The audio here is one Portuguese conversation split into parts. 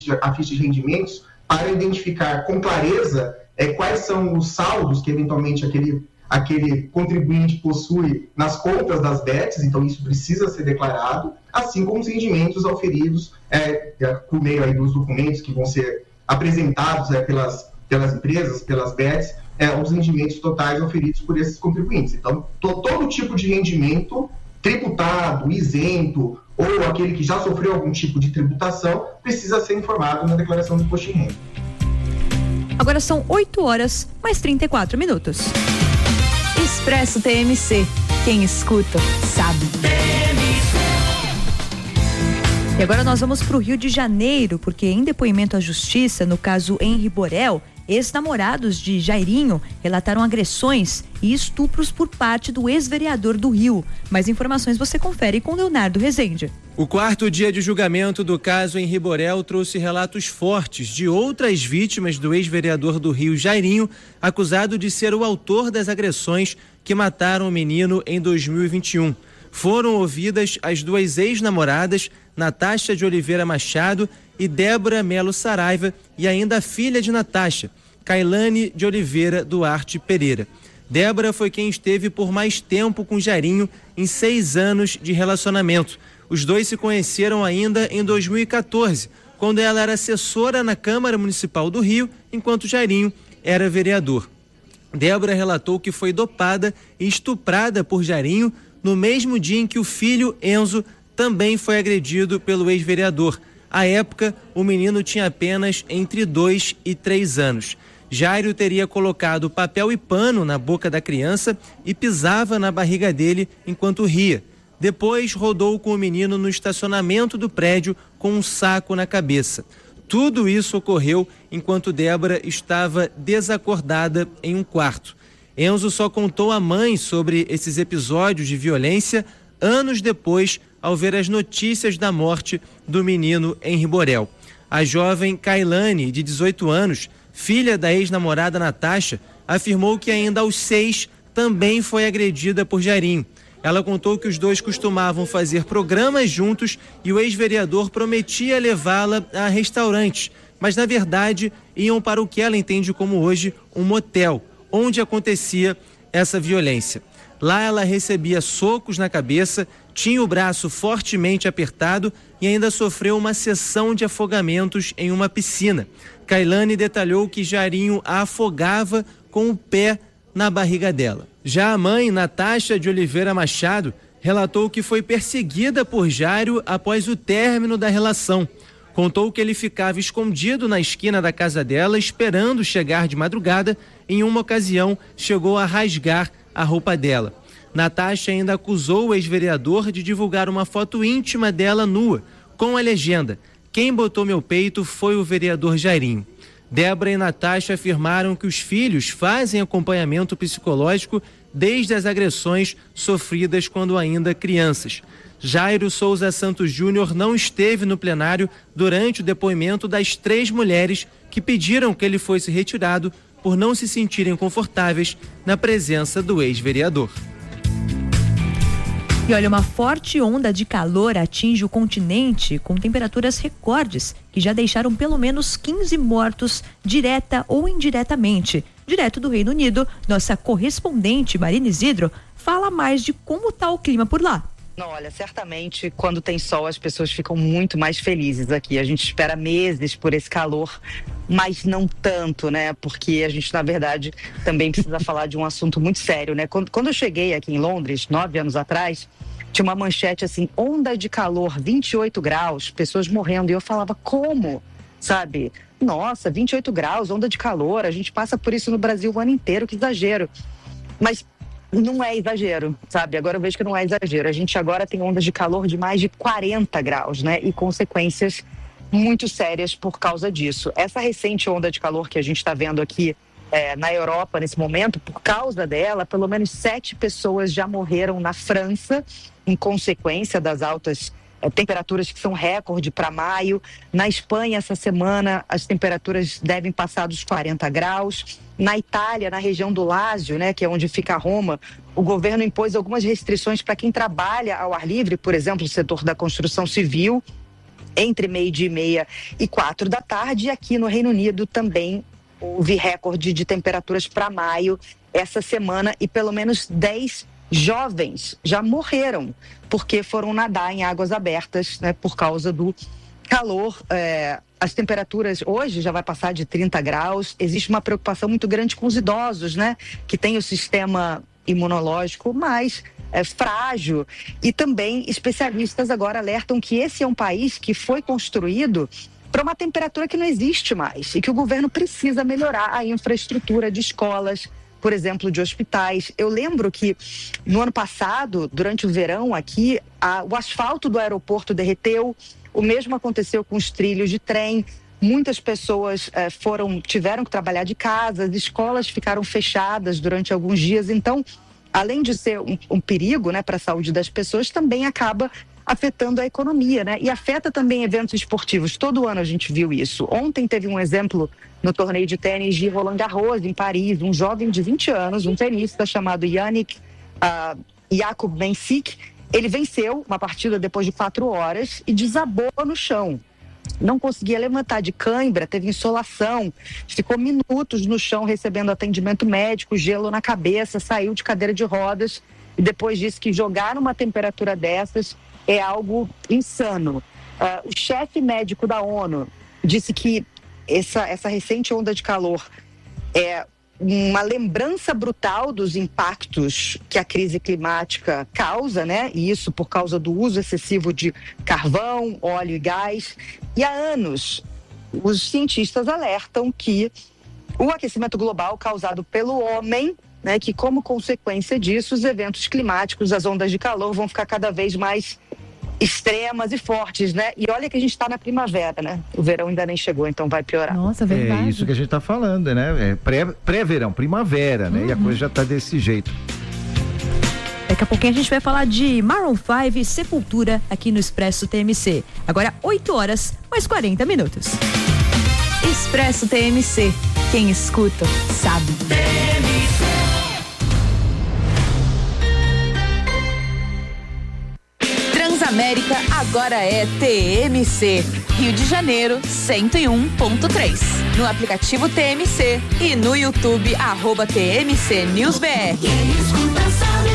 a ficha de rendimentos para identificar com clareza quais são os saldos que eventualmente aquele contribuinte possui nas contas das BETs, então isso precisa ser declarado, assim como os rendimentos auferidos por meio aí dos documentos que vão ser apresentados pelas empresas, pelas BETs, os rendimentos totais auferidos por esses contribuintes. Então, todo tipo de rendimento tributado, isento, ou aquele que já sofreu algum tipo de tributação, precisa ser informado na declaração do imposto de renda. Agora são 8h mais 34. Expresso TMC. Quem escuta, sabe. E agora nós vamos para o Rio de Janeiro, porque em depoimento à justiça, no caso Henri Borel, ex-namorados de Jairinho relataram agressões e estupros por parte do ex-vereador do Rio. Mais informações você confere com Leonardo Rezende. O quarto dia de julgamento do caso Henri Borel trouxe relatos fortes de outras vítimas do ex-vereador do Rio, Jairinho, acusado de ser o autor das agressões que mataram o menino em 2021. Foram ouvidas as duas ex-namoradas, Natasha de Oliveira Machado e Débora Melo Saraiva, e ainda a filha de Natasha, Kailane de Oliveira Duarte Pereira. Débora foi quem esteve por mais tempo com Jairinho em 6 anos de relacionamento. Os dois se conheceram ainda em 2014, quando ela era assessora na Câmara Municipal do Rio, enquanto Jairinho era vereador. Débora relatou que foi dopada e estuprada por Jairinho no mesmo dia em que o filho, Enzo, também foi agredido pelo ex-vereador. À época, o menino tinha apenas entre 2 e 3 anos. Jairo teria colocado papel e pano na boca da criança e pisava na barriga dele enquanto ria. Depois, rodou com o menino no estacionamento do prédio com um saco na cabeça. Tudo isso ocorreu enquanto Débora estava desacordada em um quarto. Enzo só contou à mãe sobre esses episódios de violência anos depois, ao ver as notícias da morte do menino Henri Borel. A jovem Kailane, de 18 anos, filha da ex-namorada Natasha, afirmou que ainda aos 6 também foi agredida por Jairinho. Ela contou que os dois costumavam fazer programas juntos e o ex-vereador prometia levá-la a restaurantes, mas na verdade iam para o que ela entende como hoje um motel, onde acontecia essa violência. Lá ela recebia socos na cabeça, tinha o braço fortemente apertado e ainda sofreu uma sessão de afogamentos em uma piscina. Kailane detalhou que Jairinho a afogava com o pé na barriga dela. Já a mãe, Natasha de Oliveira Machado, relatou que foi perseguida por Jairo após o término da relação. Contou que ele ficava escondido na esquina da casa dela, esperando chegar de madrugada. Em uma ocasião, chegou a rasgar a roupa dela. Natasha ainda acusou o ex-vereador de divulgar uma foto íntima dela nua, com a legenda: "Quem botou meu peito foi o vereador Jairinho". Débora e Natasha afirmaram que os filhos fazem acompanhamento psicológico desde as agressões sofridas quando ainda crianças. Jairo Souza Santos Júnior não esteve no plenário durante o depoimento das 3 mulheres que pediram que ele fosse retirado por não se sentirem confortáveis na presença do ex-vereador. E olha, uma forte onda de calor atinge o continente com temperaturas recordes que já deixaram pelo menos 15 mortos direta ou indiretamente. Direto do Reino Unido, nossa correspondente Marina Isidro fala mais de como está o clima por lá. Não, olha, certamente quando tem sol as pessoas ficam muito mais felizes aqui. A gente espera meses por esse calor, mas não tanto, né? Porque a gente, na verdade, também precisa falar de um assunto muito sério, né? Quando eu cheguei aqui em Londres, 9 anos atrás, tinha uma manchete assim: onda de calor, 28 graus, pessoas morrendo. E eu falava, como? Sabe? Nossa, 28 graus, onda de calor, a gente passa por isso no Brasil o ano inteiro, que exagero. Mas não é exagero, sabe? Agora eu vejo que não é exagero. A gente agora tem ondas de calor de mais de 40 graus, né? E consequências muito sérias por causa disso. Essa recente onda de calor que a gente está vendo aqui na Europa nesse momento, por causa dela, pelo menos 7 pessoas já morreram na França em consequência das altas temperaturas que são recorde para maio. Na Espanha, essa semana, as temperaturas devem passar dos 40 graus. Na Itália, na região do Lásio, né, que é onde fica Roma, o governo impôs algumas restrições para quem trabalha ao ar livre, por exemplo, o setor da construção civil. entre 12:30 e 4 da tarde. E aqui no Reino Unido também houve recorde de temperaturas para maio essa semana e pelo menos 10 jovens já morreram porque foram nadar em águas abertas, né, por causa do calor. As temperaturas hoje já vai passar de 30 graus. Existe uma preocupação muito grande com os idosos, né, que têm o sistema imunológico mais frágil. E também especialistas agora alertam que esse é um país que foi construído para uma temperatura que não existe mais e que o governo precisa melhorar a infraestrutura de escolas, por exemplo, de hospitais. Eu lembro que no ano passado, durante o verão aqui, o asfalto do aeroporto derreteu. O mesmo aconteceu com os trilhos de trem. Muitas pessoas tiveram que trabalhar de casa, as escolas ficaram fechadas durante alguns dias. Então, além de ser um perigo, né, para a saúde das pessoas, também acaba afetando a economia, né? E afeta também eventos esportivos. Todo ano a gente viu isso. Ontem teve um exemplo no torneio de tênis de Roland Garros, em Paris. Um jovem de 20 anos, um tenista chamado Yannick Jakub Mensik, ele venceu uma partida depois de 4 horas e desabou no chão. Não conseguia levantar de cãibra, teve insolação, ficou minutos no chão recebendo atendimento médico, gelo na cabeça, saiu de cadeira de rodas e depois disse que jogar numa temperatura dessas é algo insano. O chefe médico da ONU disse que essa recente onda de calor é uma lembrança brutal dos impactos que a crise climática causa, né? E isso por causa do uso excessivo de carvão, óleo e gás. E há anos, os cientistas alertam que o aquecimento global causado pelo homem, né, que como consequência disso, os eventos climáticos, as ondas de calor vão ficar cada vez mais extremas e fortes, né? E olha que a gente está na primavera, né? O verão ainda nem chegou, então vai piorar. Nossa, verdade. É isso que a gente está falando, né? Pré-verão, primavera, né? E a coisa já está desse jeito. Daqui a pouquinho a gente vai falar de Maroon 5 e Sepultura aqui no Expresso TMC. Agora 8 horas, mais 40 minutos. Expresso TMC. Quem escuta, sabe. Transamérica agora é TMC. Rio de Janeiro, 101.3. No aplicativo TMC e no YouTube, @TMC NewsBR. Quem escuta sabe,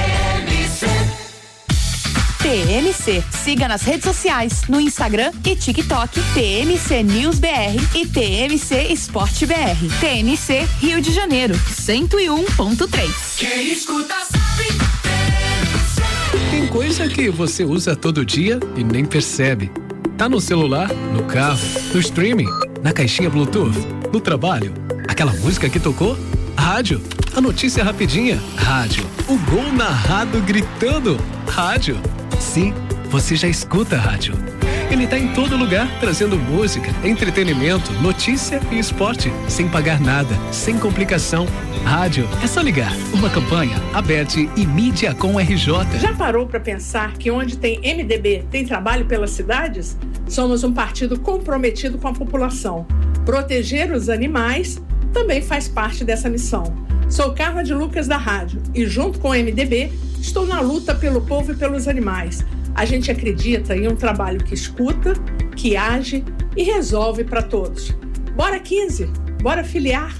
TMC. Siga nas redes sociais, no Instagram e TikTok, TMC NewsBR e TMC Esporte BR. TMC Rio de Janeiro, 101.3. Quem escuta sabe, Tem coisa que você usa todo dia e nem percebe. Tá no celular, no carro, no streaming, na caixinha Bluetooth, no trabalho. Aquela música que tocou? Rádio. A notícia rapidinha? Rádio. O gol narrado gritando? Rádio. Sim, você já escuta a rádio. Ele tá em todo lugar, trazendo música, entretenimento, notícia e esporte, sem pagar nada, sem complicação. Rádio, é só ligar. Uma campanha, Aberte e Mídia com RJ. Já parou para pensar que onde tem MDB tem trabalho pelas cidades? Somos um partido comprometido com a população. Proteger os animais também faz parte dessa missão. Sou Carla de Lucas da Rádio e junto com o MDB estou na luta pelo povo e pelos animais. A gente acredita em um trabalho que escuta, que age e resolve para todos. Bora 15, bora filiar.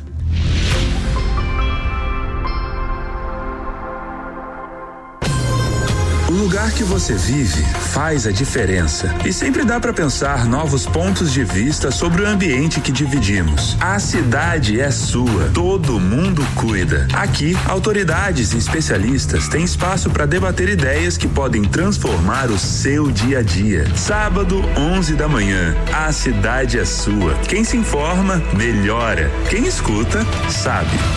O lugar que você vive faz a diferença e sempre dá para pensar novos pontos de vista sobre o ambiente que dividimos. A cidade é sua, todo mundo cuida. Aqui, autoridades e especialistas têm espaço para debater ideias que podem transformar o seu dia a dia. Sábado, 11 da manhã, a cidade é sua. Quem se informa, melhora. Quem escuta, sabe.